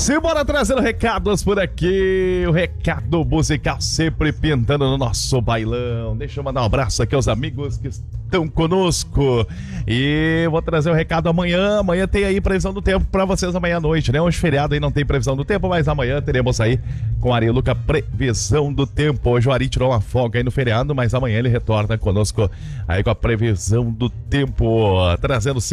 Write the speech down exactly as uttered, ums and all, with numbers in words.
Simbora trazendo recados por aqui. O recado musical sempre pintando no nosso bailão. Deixa eu mandar um abraço aqui aos amigos que estão conosco. E vou trazer o recado amanhã. Amanhã tem aí previsão do tempo pra vocês amanhã à noite, né? Hoje feriado aí não tem previsão do tempo, mas amanhã teremos aí com o Ari Luca previsão do tempo. Hoje o Ari tirou uma folga aí no feriado, mas amanhã ele retorna conosco aí com a previsão do tempo, trazendo